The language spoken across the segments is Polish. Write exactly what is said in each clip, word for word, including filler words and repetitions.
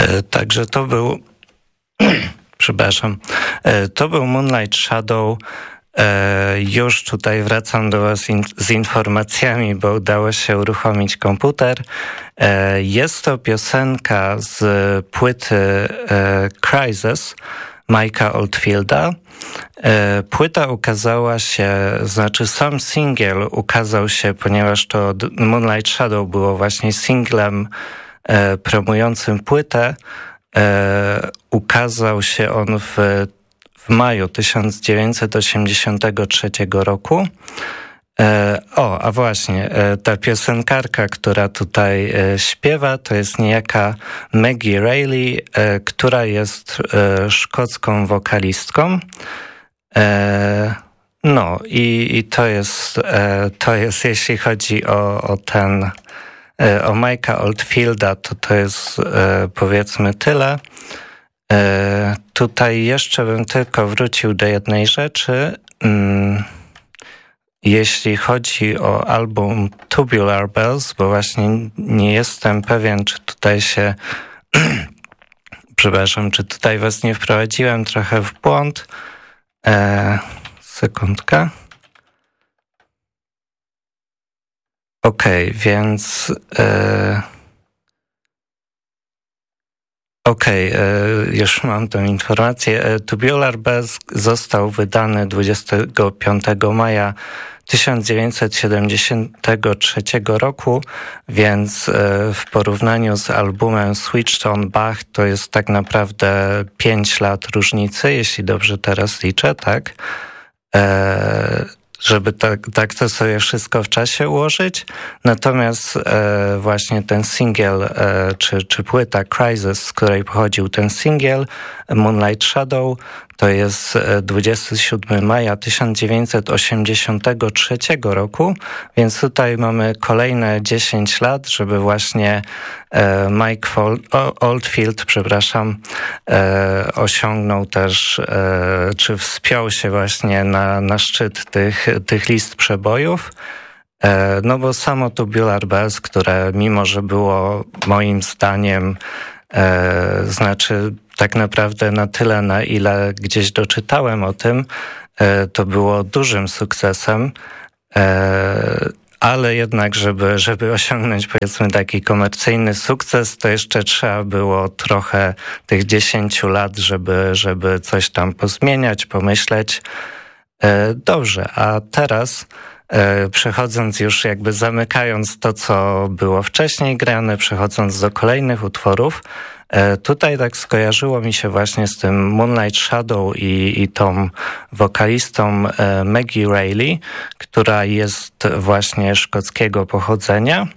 Także to był, przepraszam, to był Moonlight Shadow. Już tutaj wracam do Was in, z informacjami, bo udało się uruchomić komputer. Jest to piosenka z płyty Crisis Mike'a Oldfielda. Płyta ukazała się, znaczy sam singiel ukazał się, ponieważ to Moonlight Shadow było właśnie singlem promującym płytę. Ukazał się on w w maju tysiąc dziewięćset osiemdziesiątego trzeciego roku. E, o, a właśnie, e, ta piosenkarka, która tutaj e, śpiewa, to jest niejaka Maggie Reilly, e, która jest e, szkocką wokalistką. E, no i, i to jest, e, to jest, jeśli chodzi o, o ten, e, o Mike'a Oldfielda, to to jest e, powiedzmy tyle. E, tutaj jeszcze bym tylko wrócił do jednej rzeczy. Mm, jeśli chodzi o album Tubular Bells, bo właśnie nie jestem pewien, czy tutaj się przepraszam, czy tutaj was nie wprowadziłem trochę w błąd. E, sekundka. Okej, okay, więc e, Okej, okay, już mam tę informację. Tubular Bells został wydany dwudziestego piątego maja tysiąc dziewięćset siedemdziesiątego trzeciego roku, więc w porównaniu z albumem Switched on Bach to jest tak naprawdę pięć lat różnicy, jeśli dobrze teraz liczę, tak? E- żeby tak, tak to sobie wszystko w czasie ułożyć. Natomiast e, właśnie ten singiel, e, czy, czy płyta Crisis, z której pochodził ten singiel, Moonlight Shadow, to jest dwudziestego siódmego maja tysiąc dziewięćset osiemdziesiątego trzeciego roku, więc tutaj mamy kolejne dziesięć lat, żeby właśnie e, Mike Fol- Oldfield, przepraszam, e, osiągnął też, e, czy wspiął się właśnie na, na szczyt tych, tych list przebojów. E, no bo samo Tubular Bells, które mimo, że było moim zdaniem E, znaczy tak naprawdę na tyle, na ile gdzieś doczytałem o tym, e, to było dużym sukcesem, e, ale jednak, żeby, żeby osiągnąć powiedzmy taki komercyjny sukces, to jeszcze trzeba było trochę tych dziesięciu lat, żeby, żeby coś tam pozmieniać, pomyśleć. E, dobrze, a teraz przechodząc już jakby zamykając to, co było wcześniej grane, przechodząc do kolejnych utworów, tutaj tak skojarzyło mi się właśnie z tym Moonlight Shadow i, i tą wokalistą Maggie Reilly, która jest właśnie szkockiego pochodzenia.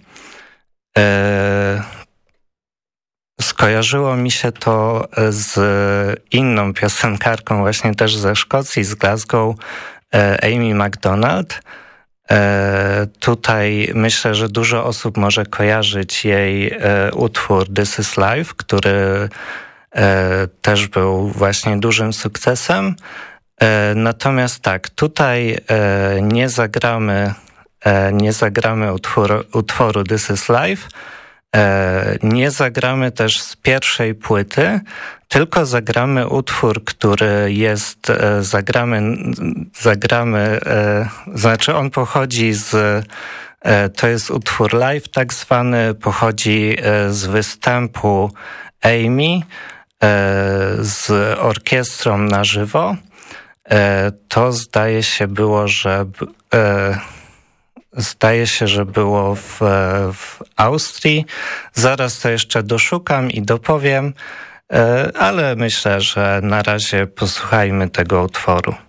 Skojarzyło mi się to z inną piosenkarką właśnie też ze Szkocji, z Glasgow, Amy Macdonald. E, tutaj myślę, że dużo osób może kojarzyć jej e, utwór This is Life, który e, też był właśnie dużym sukcesem. E, natomiast tak, tutaj e, nie zagramy, e, nie zagramy utworu, utworu This is Life, e, nie zagramy też z pierwszej płyty, tylko zagramy utwór, który jest, e, zagramy, zagramy, e, znaczy on pochodzi z, e, to jest utwór live tak zwany, pochodzi e, z występu Amy e, z orkiestrą na żywo. E, to zdaje się było, że e, zdaje się, że było w, w Austrii. Zaraz to jeszcze doszukam i dopowiem. Ale myślę, że na razie posłuchajmy tego utworu.